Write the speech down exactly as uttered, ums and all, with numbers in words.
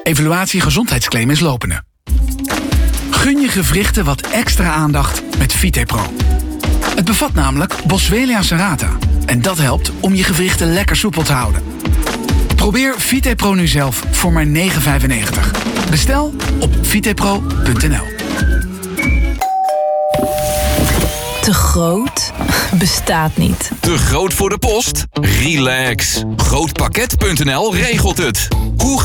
Evaluatie gezondheidsclaim is lopende. Gun je gewrichten wat extra aandacht met VitePro. Het bevat namelijk Boswellia serrata. En dat helpt om je gewrichten lekker soepel te houden. Probeer VitePro nu zelf voor maar negen vijfennegentig. Bestel op vitepro punt n l. Te groot? Bestaat niet. Te groot voor de post? Relax. Grootpakket punt n l regelt het. Hoe